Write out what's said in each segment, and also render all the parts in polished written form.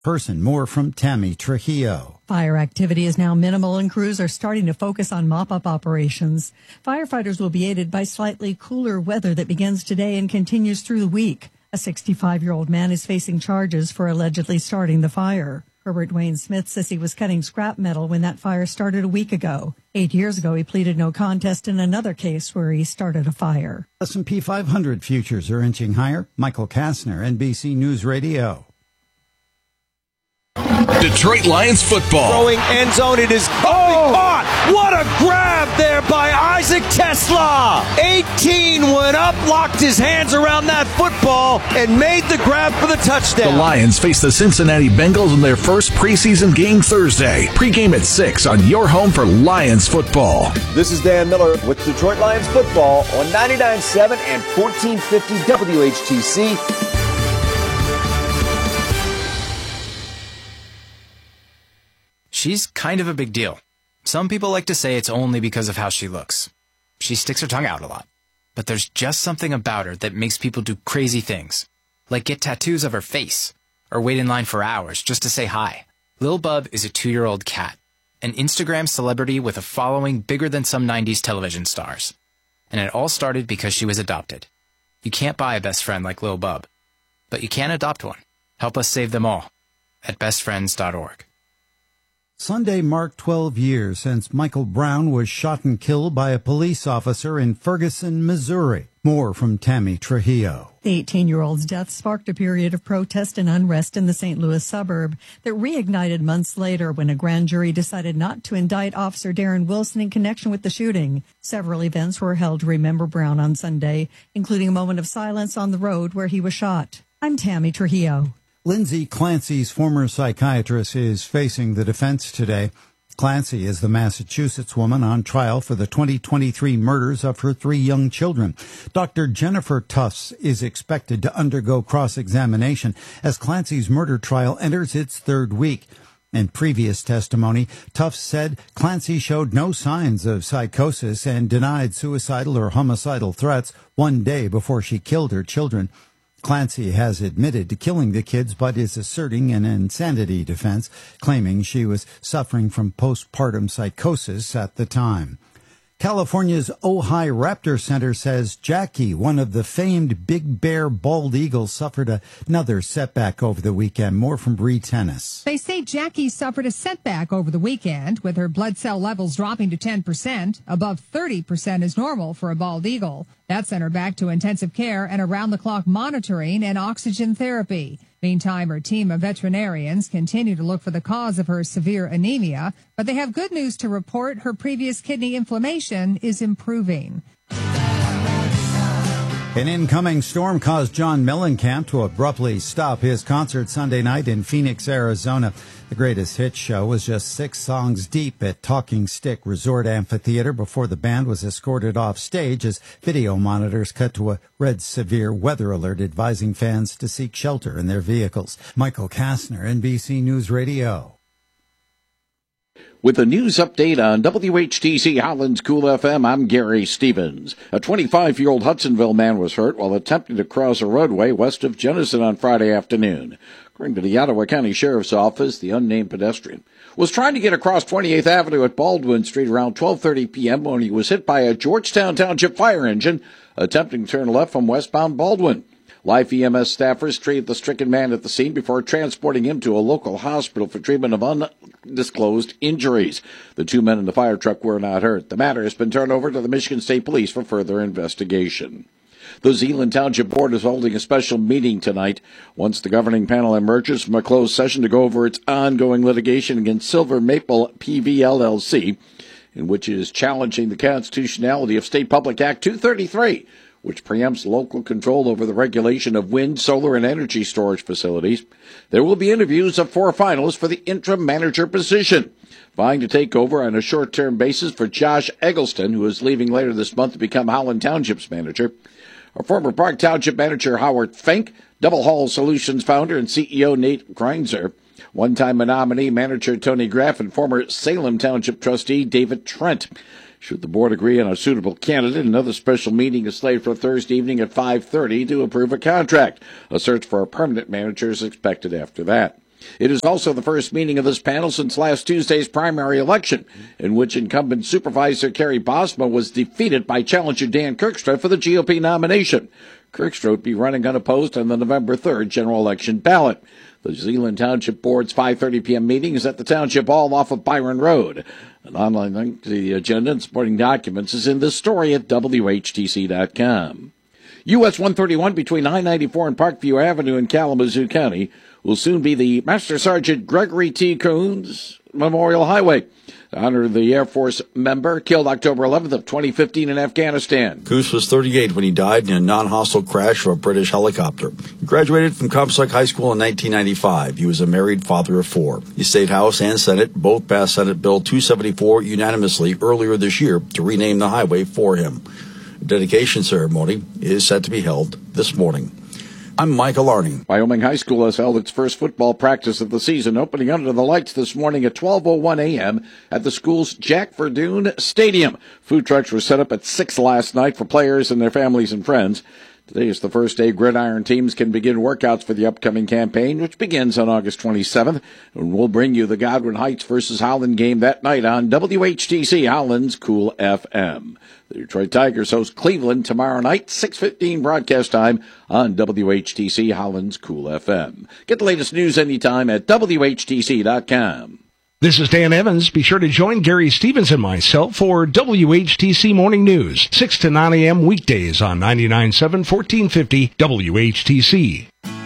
person. More from Tammy Trujillo. Fire activity is now minimal and crews are starting to focus on mop-up operations. Firefighters will be aided by slightly cooler weather that begins today and continues through the week. A 65-year-old man is facing charges for allegedly starting the fire. Herbert Wayne Smith says he was cutting scrap metal when that fire started a week ago. 8 years ago, he pleaded no contest in another case where he started a fire. S&P 500 futures are inching higher. Michael Kastner, NBC News Radio. Detroit Lions football. Throwing end zone. It is caught. What a grab there by Isaac Tesla. 18 went up, locked his hands around that football, and made the grab for the touchdown. The Lions face the Cincinnati Bengals in their first preseason game Thursday. Pre-game at 6 on your home for Lions football. This is Dan Miller with Detroit Lions football on 99.7 and 1450 WHTC. She's kind of a big deal. Some people like to say it's only because of how she looks. She sticks her tongue out a lot. But there's just something about her that makes people do crazy things. Like get tattoos of her face. Or wait in line for hours just to say hi. Lil Bub is a 2-year-old cat. An Instagram celebrity with a following bigger than some 90s television stars. And it all started because she was adopted. You can't buy a best friend like Lil Bub. But you can adopt one. Help us save them all. At bestfriends.org. Sunday marked 12 years since Michael Brown was shot and killed by a police officer in Ferguson, Missouri. More from Tammy Trujillo. The 18-year-old's death sparked a period of protest and unrest in the St. Louis suburb that reignited months later when a grand jury decided not to indict Officer Darren Wilson in connection with the shooting. Several events were held to remember Brown on Sunday, including a moment of silence on the road where he was shot. I'm Tammy Trujillo. Lindsay Clancy's former psychiatrist is facing the defense today. Clancy is the Massachusetts woman on trial for the 2023 murders of her 3 young children. Dr. Jennifer Tufts is expected to undergo cross-examination as Clancy's murder trial enters its 3rd week. In previous testimony, Tufts said Clancy showed no signs of psychosis and denied suicidal or homicidal threats 1 day before she killed her children. Clancy has admitted to killing the kids, but is asserting an insanity defense, claiming she was suffering from postpartum psychosis at the time. California's Ojai Raptor Center says Jackie, one of the famed Big Bear bald eagles, suffered another setback over the weekend. More from Bree Tennis. They say Jackie suffered a setback over the weekend, with her blood cell levels dropping to 10%. Above 30% is normal for a bald eagle. That sent her back to intensive care and around-the-clock monitoring and oxygen therapy. Meantime, her team of veterinarians continue to look for the cause of her severe anemia, but they have good news to report: her previous kidney inflammation is improving. An incoming storm caused John Mellencamp to abruptly stop his concert Sunday night in Phoenix, Arizona. The Greatest Hits show was just 6 songs deep at Talking Stick Resort Amphitheater before the band was escorted off stage as video monitors cut to a red severe weather alert advising fans to seek shelter in their vehicles. Michael Kastner, NBC News Radio. With a news update on WHTC Holland's Cool FM, I'm Gary Stevens. A 25-year-old Hudsonville man was hurt while attempting to cross a roadway west of Jenison on Friday afternoon. According to the Ottawa County Sheriff's Office, the unnamed pedestrian was trying to get across 28th Avenue at Baldwin Street around 12:30 p.m. when he was hit by a Georgetown Township fire engine attempting to turn left from westbound Baldwin. Life EMS staffers treated the stricken man at the scene before transporting him to a local hospital for treatment of undisclosed injuries. The 2 men in the fire truck were not hurt. The matter has been turned over to the Michigan State Police for further investigation. The Zeeland Township Board is holding a special meeting tonight once the governing panel emerges from a closed session to go over its ongoing litigation against Silver Maple PV LLC, in which it is challenging the constitutionality of State Public Act 233, which preempts local control over the regulation of wind, solar, and energy storage facilities. There will be interviews of 4 finalists for the interim manager position, vying to take over on a short-term basis for Josh Eggleston, who is leaving later this month to become Holland Township's manager. Our former Park Township manager Howard Fink, Double Hall Solutions founder and CEO Nate Greinzer, one-time nominee manager Tony Graff, and former Salem Township trustee David Trent. Should the board agree on a suitable candidate, another special meeting is slated for Thursday evening at 5:30 to approve a contract. A search for a permanent manager is expected after that. It is also the first meeting of this panel since last Tuesday's primary election, in which incumbent Supervisor Kerry Bosma was defeated by challenger Dan Kirkstra for the GOP nomination. Kirkstra would be running unopposed on the November 3rd general election ballot. The Zeeland Township Board's 5:30 p.m. meeting is at the Township Hall off of Byron Road. An online link to the agenda and supporting documents is in this story at WHTC.com. US 131 between I-94 and Parkview Avenue in Kalamazoo County will soon be the Master Sergeant Gregory T. Coons Memorial Highway to honor the Air Force member killed October 11th of 2015 in Afghanistan. Coons was 38 when he died in a non-hostile crash of a British helicopter. He graduated from Comstock High School in 1995. He was a married father of 4. He State House and Senate both passed Senate Bill 274 unanimously earlier this year to rename the highway for him. A dedication ceremony is set to be held this morning. I'm Michael Arning. Wyoming High School has held its first football practice of the season, opening under the lights this morning at 12:01 a.m. at the school's Jack Verdun Stadium. Food trucks were set up at 6 last night for players and their families and friends. Today is the first day Gridiron teams can begin workouts for the upcoming campaign, which begins on August 27th. And we'll bring you the Godwin Heights versus Howland game that night on WHTC Howland's Cool FM. The Detroit Tigers host Cleveland tomorrow night, 6:15 broadcast time on WHTC Howland's Cool FM. Get the latest news anytime at WHTC.com. This is Dan Evans. Be sure to join Gary Stevens and myself for WHTC Morning News, 6 to 9 a.m. weekdays on 99.7 1450 WHTC.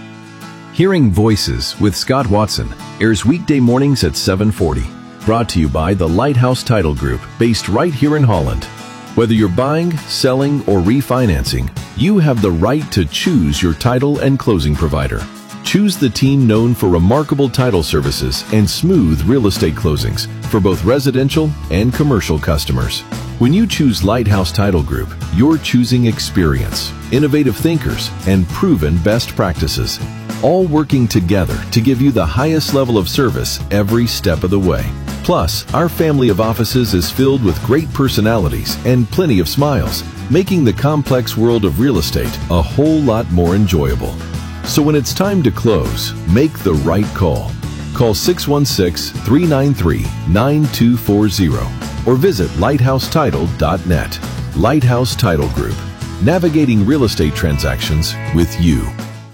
Hearing Voices with Scott Watson airs weekday mornings at 7:40. Brought to you by the Lighthouse Title Group, based right here in Holland. Whether you're buying, selling, or refinancing, you have the right to choose your title and closing provider. Choose the team known for remarkable title services and smooth real estate closings for both residential and commercial customers. When you choose Lighthouse Title Group, you're choosing experience, innovative thinkers, and proven best practices, all working together to give you the highest level of service every step of the way. Plus, our family of offices is filled with great personalities and plenty of smiles, making the complex world of real estate a whole lot more enjoyable. So when it's time to close, make the right call. Call 616-393-9240 or visit lighthousetitle.net. Lighthouse Title Group, navigating real estate transactions with you.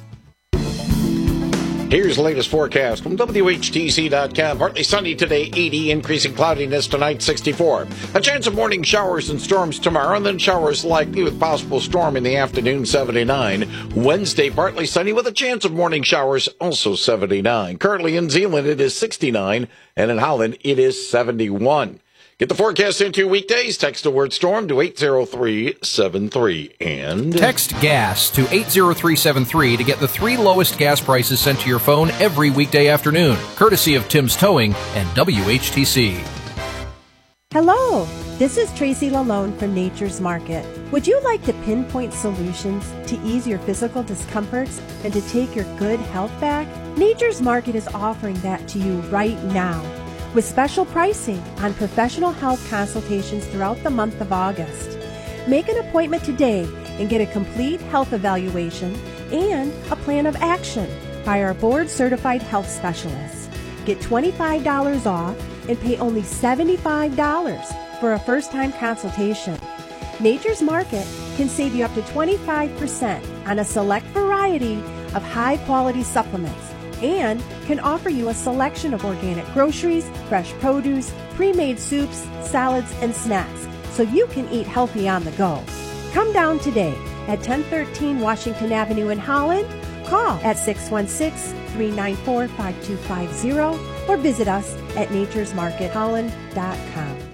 Here's the latest forecast from WHTC.com. Partly sunny today, 80. Increasing cloudiness tonight, 64. A chance of morning showers and storms tomorrow, and then showers likely with possible storm in the afternoon, 79. Wednesday, partly sunny with a chance of morning showers, also 79. Currently in Zeeland, it is 69, and in Holland, it is 71. Get the forecast into weekdays. Text the word storm to 80373. And text GAS to 80373 to get the 3 lowest gas prices sent to your phone every weekday afternoon, courtesy of Tim's Towing and WHTC. Hello, this is Tracy Lalone from Nature's Market. Would you like to pinpoint solutions to ease your physical discomforts and to take your good health back? Nature's Market is offering that to you right now, with special pricing on professional health consultations throughout the month of August. Make an appointment today and get a complete health evaluation and a plan of action by our board-certified health specialists. Get $25 off and pay only $75 for a first-time consultation. Nature's Market can save you up to 25% on a select variety of high-quality supplements and can offer you a selection of organic groceries, fresh produce, pre-made soups, salads, and snacks, so you can eat healthy on the go. Come down today at 1013 Washington Avenue in Holland. Call at 616-394-5250 or visit us at naturesmarketholland.com.